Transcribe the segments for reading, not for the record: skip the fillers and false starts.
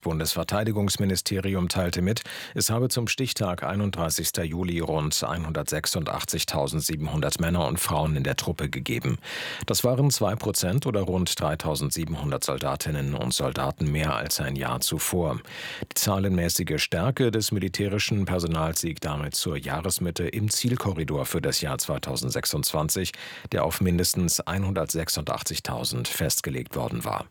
Bundesverteidigungsministerium teilte mit, es habe zum Stichtag 31. Juli rund 186.700 Männer und Frauen in der Truppe gegeben. Das waren 2% oder rund 3.700 Soldatinnen und Soldaten mehr als ein Jahr zuvor. Die zahlenmäßige Stärke des militärischen Personals liegt damit zur Jahresmitte im Zielkorridor für das Jahr 2026, der auf mindestens 186.000 festgelegt worden war.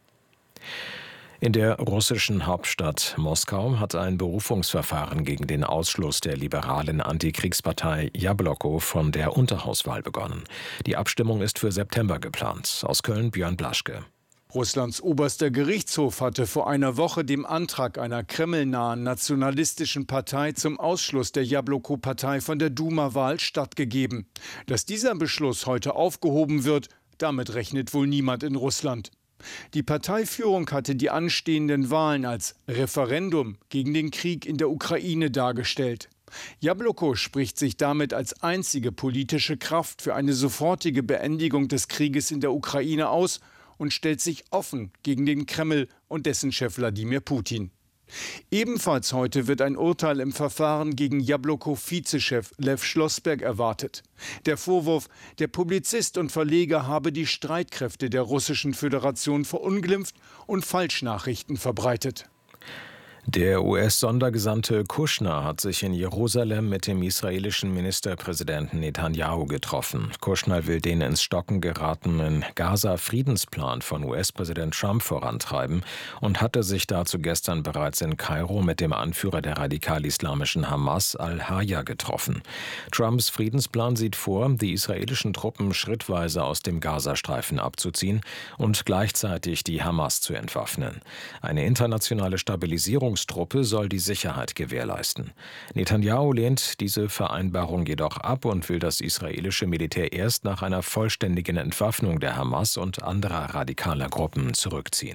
In der russischen Hauptstadt Moskau hat ein Berufungsverfahren gegen den Ausschluss der liberalen Antikriegspartei Jabloko von der Unterhauswahl begonnen. Die Abstimmung ist für September geplant. Aus Köln Björn Blaschke. Russlands oberster Gerichtshof hatte vor einer Woche dem Antrag einer kremlnahen nationalistischen Partei zum Ausschluss der Jabloko-Partei von der Duma-Wahl stattgegeben. Dass dieser Beschluss heute aufgehoben wird, damit rechnet wohl niemand in Russland. Die Parteiführung hatte die anstehenden Wahlen als Referendum gegen den Krieg in der Ukraine dargestellt. Jabloko spricht sich damit als einzige politische Kraft für eine sofortige Beendigung des Krieges in der Ukraine aus und stellt sich offen gegen den Kreml und dessen Chef Wladimir Putin. Ebenfalls heute wird ein Urteil im Verfahren gegen Jabloko-Vizechef Lew Schlossberg erwartet. Der Vorwurf, der Publizist und Verleger habe die Streitkräfte der Russischen Föderation verunglimpft und Falschnachrichten verbreitet. Der US-Sondergesandte Kushner hat sich in Jerusalem mit dem israelischen Ministerpräsidenten Netanyahu getroffen. Kushner will den ins Stocken geratenen Gaza-Friedensplan von US-Präsident Trump vorantreiben und hatte sich dazu gestern bereits in Kairo mit dem Anführer der radikal-islamischen Hamas al-Haya getroffen. Trumps Friedensplan sieht vor, die israelischen Truppen schrittweise aus dem Gazastreifen abzuziehen und gleichzeitig die Hamas zu entwaffnen. Eine internationale Stabilisierungstruppe soll die Sicherheit gewährleisten. Netanyahu lehnt diese Vereinbarung jedoch ab und will das israelische Militär erst nach einer vollständigen Entwaffnung der Hamas und anderer radikaler Gruppen zurückziehen.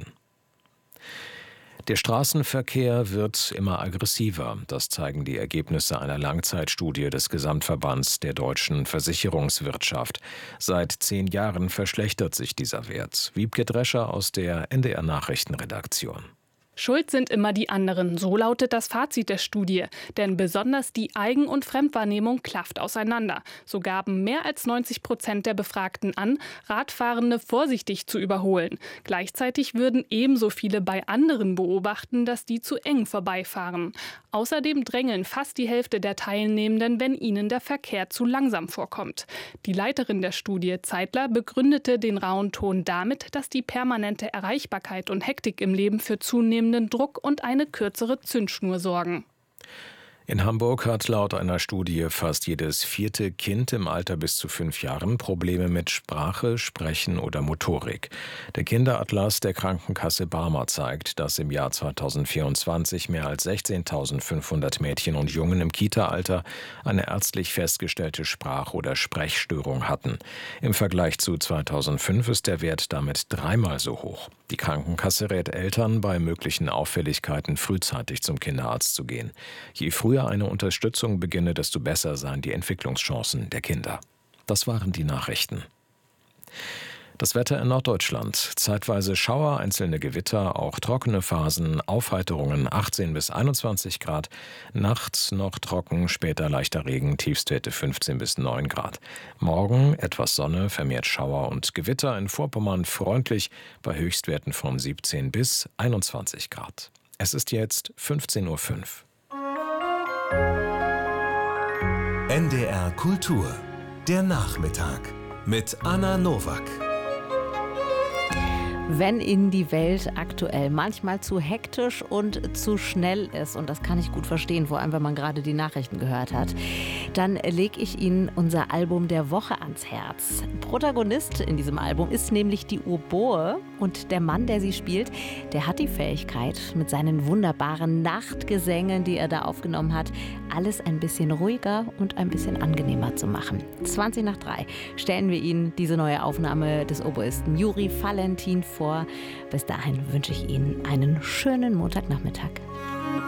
Der Straßenverkehr wird immer aggressiver. Das zeigen die Ergebnisse einer Langzeitstudie des Gesamtverbands der deutschen Versicherungswirtschaft. Seit 10 Jahren verschlechtert sich dieser Wert. Wiebke Drescher aus der NDR Nachrichtenredaktion. Schuld sind immer die anderen, so lautet das Fazit der Studie. Denn besonders die Eigen- und Fremdwahrnehmung klafft auseinander. So gaben mehr als 90% der Befragten an, Radfahrende vorsichtig zu überholen. Gleichzeitig würden ebenso viele bei anderen beobachten, dass die zu eng vorbeifahren. Außerdem drängeln fast die Hälfte der Teilnehmenden, wenn ihnen der Verkehr zu langsam vorkommt. Die Leiterin der Studie, Zeitler, begründete den rauen Ton damit, dass die permanente Erreichbarkeit und Hektik im Leben für zunehmenden Druck und eine kürzere Zündschnur sorgen. In Hamburg hat laut einer Studie fast jedes 4. Kind im Alter bis zu 5 Jahren Probleme mit Sprache, Sprechen oder Motorik. Der Kinderatlas der Krankenkasse Barmer zeigt, dass im Jahr 2024 mehr als 16.500 Mädchen und Jungen im Kita-Alter eine ärztlich festgestellte Sprach- oder Sprechstörung hatten. Im Vergleich zu 2005 ist der Wert damit 3-mal so hoch. Die Krankenkasse rät Eltern, bei möglichen Auffälligkeiten frühzeitig zum Kinderarzt zu gehen. Je früher eine Unterstützung beginne, desto besser seien die Entwicklungschancen der Kinder. Das waren die Nachrichten. Das Wetter in Norddeutschland. Zeitweise Schauer, einzelne Gewitter, auch trockene Phasen, Aufheiterungen 18 bis 21 Grad. Nachts noch trocken, später leichter Regen, Tiefstwerte 15 bis 9 Grad. Morgen etwas Sonne, vermehrt Schauer und Gewitter, in Vorpommern freundlich bei Höchstwerten von 17 bis 21 Grad. Es ist jetzt 15:05 Uhr. NDR Kultur, der Nachmittag mit Anna Nowak. Wenn Ihnen die Welt aktuell manchmal zu hektisch und zu schnell ist, und das kann ich gut verstehen, vor allem wenn man gerade die Nachrichten gehört hat, dann lege ich Ihnen unser Album der Woche ans Herz. Protagonist in diesem Album ist nämlich die Oboe, und der Mann, der sie spielt, der hat die Fähigkeit, mit seinen wunderbaren Nachtgesängen, die er da aufgenommen hat, alles ein bisschen ruhiger und ein bisschen angenehmer zu machen. 3:20 stellen wir Ihnen diese neue Aufnahme des Oboisten Juri Valentin vor. Bis dahin wünsche ich Ihnen einen schönen Montagnachmittag.